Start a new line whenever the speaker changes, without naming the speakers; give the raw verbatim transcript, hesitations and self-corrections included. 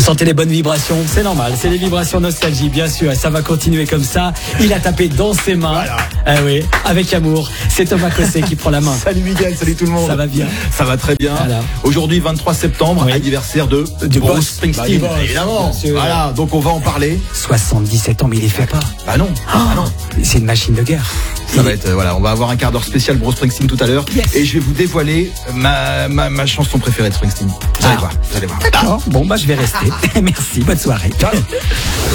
sentez les bonnes vibrations, c'est normal, c'est les vibrations nostalgie, bien sûr, et ça va continuer comme ça. Il a tapé dans ses mains, voilà. Ah oui, avec amour. C'est Thomas Cossé qui prend la main.
Salut Miguel, salut tout le monde.
Ça va bien?
Ça va très bien. Voilà. Aujourd'hui, vingt-trois septembre, oui. Anniversaire de, de Bruce Springsteen. Bah, évidemment. Voilà, donc on va en parler.
soixante-dix-sept ans, mais il les fait pas.
Bah non. Oh, bah non.
C'est une machine de guerre.
Ça va être, euh, voilà, on va avoir un quart d'heure spécial Bruce Springsteen tout à l'heure. Yes. Et je vais vous dévoiler ma, ma, ma chanson préférée de Springsteen. Vous allez ah. voir, vous allez voir.
D'accord. Bon, bah, je vais rester. Merci. Bonne soirée.
Ciao.